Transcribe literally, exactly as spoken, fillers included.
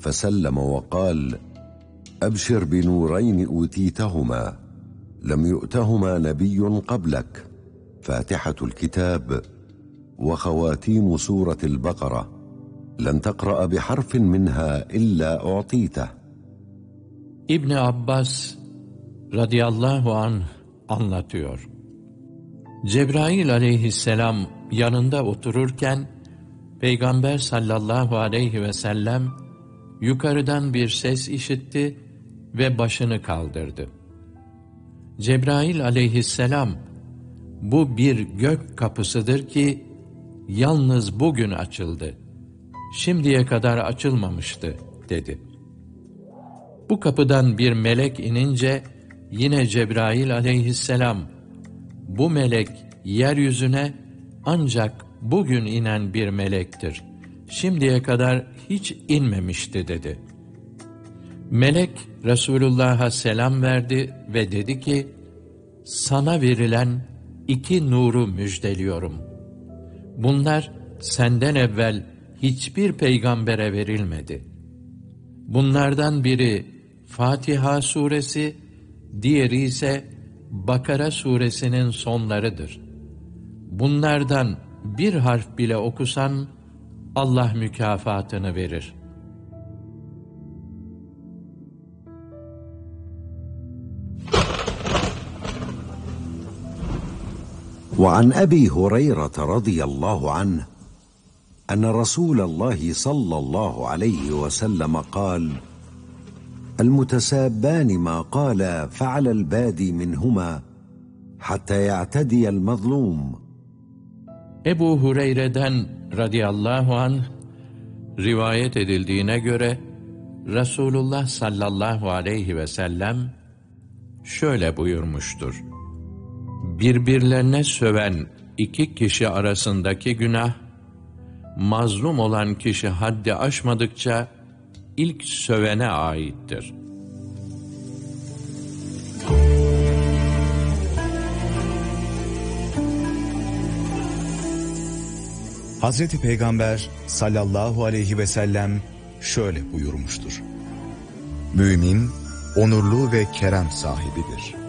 فسلم وقال: أبشر بنورين أوتيتهما لم يؤتهما نبي قبلك، فاتحة الكتاب وخواتيم سورة البقرة، لن تقرأ بحرف منها إلا أعطيته. İbni Abbas radıyallahu anh anlatıyor. Cebrail aleyhisselam yanında otururken Peygamber sallallahu aleyhi ve sellem yukarıdan bir ses işitti ve başını kaldırdı. Cebrail aleyhisselam, bu bir gök kapısıdır ki yalnız bugün açıldı, şimdiye kadar açılmamıştı dedi. Bu kapıdan bir melek inince yine Cebrail aleyhisselam, bu melek yeryüzüne ancak bugün inen bir melektir, şimdiye kadar hiç inmemişti dedi. Melek Resulullah'a selam verdi ve dedi ki, sana verilen iki nuru müjdeliyorum. Bunlar senden evvel hiçbir peygambere verilmedi. Bunlardan biri Fatiha suresi, diğeri ise Bakara suresinin sonlarıdır. Bunlardan bir harf bile okusan Allah mükafatını verir. وعن أبي هريرة رضي الله عنه أن رسول الله صلى الله عليه وسلم قال: المتسابان ما قال فعل البادي منهما حتى يعتدي المظلوم. Ebu Hureyre'den radıyallahu anh rivayet edildiğine göre Resulullah sallallahu aleyhi ve sellem şöyle buyurmuştur: birbirlerine söven iki kişi arasındaki günah, mazlum olan kişi haddi aşmadıkça ilk sövene aittir. Hazreti Peygamber sallallahu aleyhi ve sellem şöyle buyurmuştur: Mümin, onurlu ve kerem sahibidir.